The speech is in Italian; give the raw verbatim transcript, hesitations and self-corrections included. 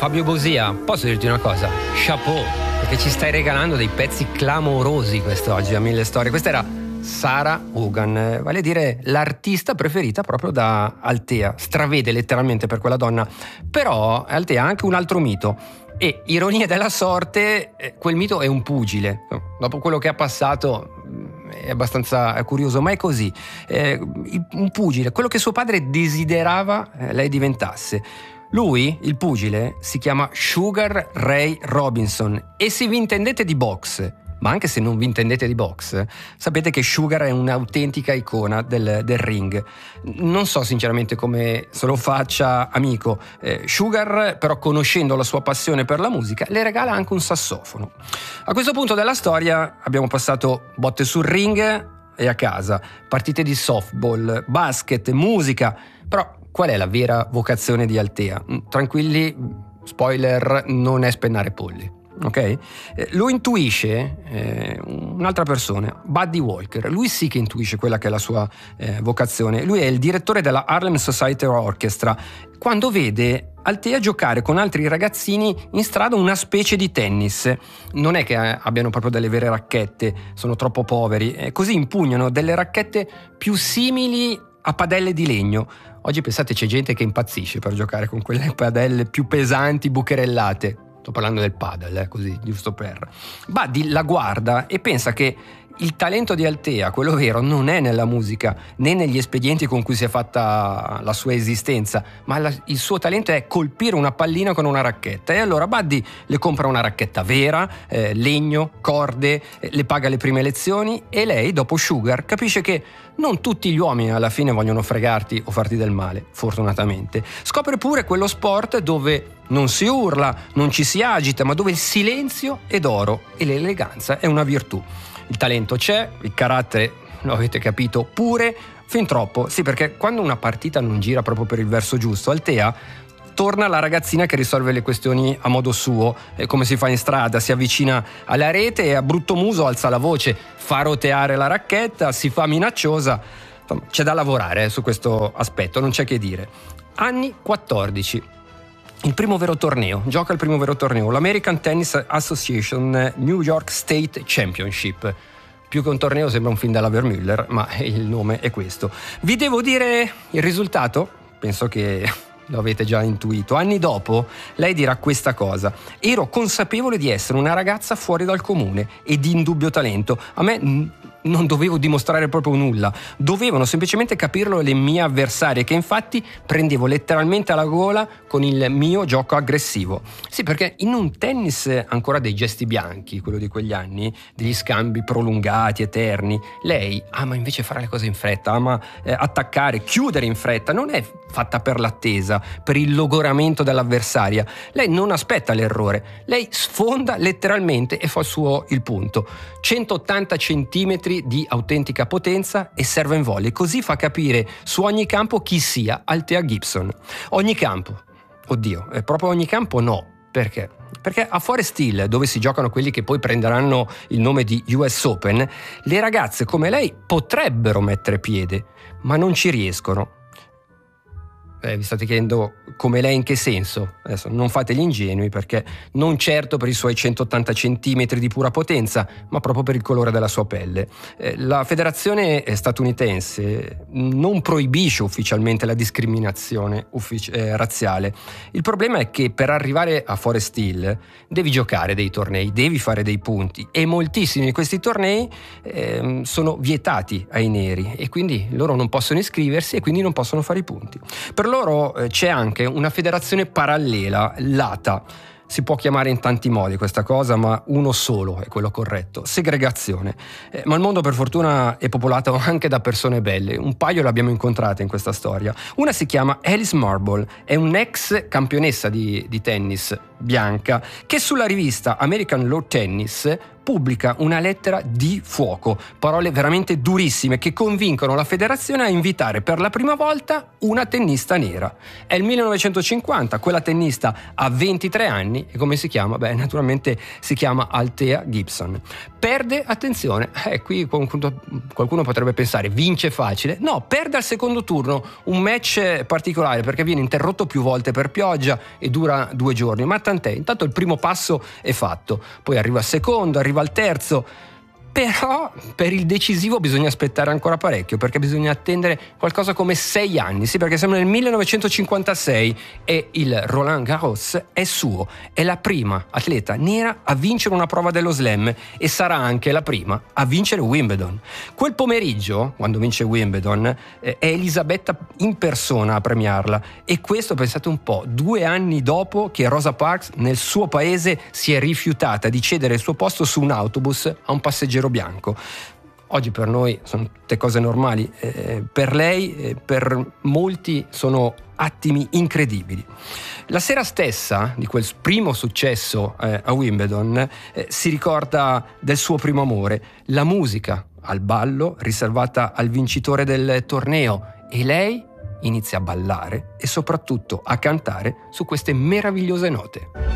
Fabio Bosia, posso dirti una cosa? Chapeau, perché ci stai regalando dei pezzi clamorosi quest'oggi a Mille Storie. Questa era Sarah Vaughan, vale a dire l'artista preferita proprio da Althea. Stravede letteralmente per quella donna. Però Althea ha anche un altro mito. E, ironia della sorte, quel mito è un pugile. Dopo quello che ha passato è abbastanza curioso, ma è così. Eh, un pugile, quello che suo padre desiderava eh, lei diventasse. Lui, il pugile, si chiama Sugar Ray Robinson, e se vi intendete di box, ma anche se non vi intendete di box, sapete che Sugar è un'autentica icona del, del ring. Non so sinceramente come se lo faccia amico. Eh, Sugar, però, conoscendo la sua passione per la musica, le regala anche un sassofono. A questo punto della storia abbiamo passato botte sul ring e a casa, partite di softball, basket, musica, però qual è la vera vocazione di Althea? Tranquilli, spoiler, non è spennare polli, ok? Eh, lo intuisce eh, un'altra persona, Buddy Walker. Lui sì che intuisce quella che è la sua eh, vocazione. Lui è il direttore della Harlem Society Orchestra. Quando vede Althea giocare con altri ragazzini in strada una specie di tennis, non è che abbiano proprio delle vere racchette, sono troppo poveri, eh, così impugnano delle racchette più simili a padelle di legno. Oggi pensate c'è gente che impazzisce per giocare con quelle padelle più pesanti, bucherellate. Sto parlando del padel, eh, così, giusto per... Buddy la guarda e pensa che il talento di Althea, quello vero, non è nella musica né negli espedienti con cui si è fatta la sua esistenza, ma la, il suo talento è colpire una pallina con una racchetta. E allora Buddy le compra una racchetta vera, eh, legno, corde, eh, le paga le prime lezioni, e lei, dopo Sugar, capisce che non tutti gli uomini alla fine vogliono fregarti o farti del male, fortunatamente. Scopre pure quello sport dove non si urla, non ci si agita, ma dove il silenzio è d'oro e l'eleganza è una virtù. Il talento c'è, il carattere, lo avete capito, pure, fin troppo. Sì, perché quando una partita non gira proprio per il verso giusto, Althea torna la ragazzina che risolve le questioni a modo suo, eh, come si fa in strada, si avvicina alla rete e a brutto muso alza la voce, fa roteare la racchetta, si fa minacciosa. Insomma, c'è da lavorare eh, su questo aspetto, non c'è che dire. Anni quattordici. Il primo vero torneo, gioca il primo vero torneo, l'American Tennis Association New York State Championship. Più che un torneo sembra un film della Vermüller, ma il nome è questo. Vi devo dire il risultato? Penso che lo avete già intuito. Anni dopo lei dirà questa cosa: ero consapevole di essere una ragazza fuori dal comune e di indubbio talento. A me n- non dovevo dimostrare proprio nulla, dovevano semplicemente capirlo le mie avversarie, che infatti prendevo letteralmente alla gola con il mio gioco aggressivo. Sì, perché in un tennis ancora dei gesti bianchi, quello di quegli anni, degli scambi prolungati, eterni, lei ama invece fare le cose in fretta, ama eh, attaccare, chiudere in fretta, non è fatta per l'attesa, per il logoramento dell'avversaria. Lei non aspetta l'errore, lei sfonda letteralmente e fa suo il punto. centottanta centimetri di autentica potenza e serve in volley, così fa capire su ogni campo chi sia Althea Gibson. Ogni campo, oddio, è proprio ogni campo no, perché? Perché a Forest Hill, dove si giocano quelli che poi prenderanno il nome di U S Open, le ragazze come lei potrebbero mettere piede, ma non ci riescono. Eh, vi state chiedendo come lei in che senso? Adesso non fate gli ingenui, perché non certo per i suoi centottanta centimetri di pura potenza, ma proprio per il colore della sua pelle. Eh, la federazione statunitense non proibisce ufficialmente la discriminazione uffic- eh, razziale. Il problema è che per arrivare a Forest Hill devi giocare dei tornei, devi fare dei punti, e moltissimi di questi tornei eh, sono vietati ai neri, e quindi loro non possono iscriversi e quindi non possono fare i punti. Per loro eh, c'è anche una federazione parallela, l'A T A. Si può chiamare in tanti modi questa cosa, ma uno solo è quello corretto: segregazione. Eh, ma il mondo, per fortuna, è popolato anche da persone belle. Un paio le abbiamo incontrate in questa storia. Una si chiama Alice Marble, è un'ex campionessa di, di tennis bianca che sulla rivista American Law Tennis pubblica una lettera di fuoco, parole veramente durissime che convincono la federazione a invitare per la prima volta una tennista nera. È il millenovecentocinquanta, quella tennista ha ventitré anni e come si chiama? Beh, naturalmente si chiama Althea Gibson. Perde, attenzione, eh, qui qualcuno potrebbe pensare vince facile, no, perde al secondo turno, un match particolare perché viene interrotto più volte per pioggia e dura due giorni, ma tant'è, intanto il primo passo è fatto, poi arriva al secondo, arriva al terzo, però per il decisivo bisogna aspettare ancora parecchio, perché bisogna attendere qualcosa come sei anni, sì, perché siamo nel millenovecentocinquantasei e il Roland Garros è suo, è la prima atleta nera a vincere una prova dello slam e sarà anche la prima a vincere Wimbledon. Quel pomeriggio, quando vince Wimbledon, eh, è Elisabetta in persona a premiarla, e questo, pensate un po', due anni dopo che Rosa Parks nel suo paese si è rifiutata di cedere il suo posto su un autobus a un passeggero bianco. Oggi per noi sono tutte cose normali, eh, per lei, eh, per molti sono attimi incredibili. La sera stessa di quel primo successo eh, a Wimbledon eh, si ricorda del suo primo amore, la musica al ballo riservata al vincitore del torneo, e lei inizia a ballare e soprattutto a cantare su queste meravigliose note.